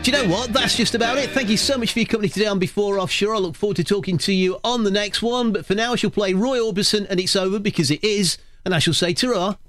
Do you know what? That's just about it. Thank you so much for your company today on Before Offshore. I look forward to talking to you on the next one. But for now, I shall play Roy Orbison and It's Over Because It Is. And I shall say ta-ra.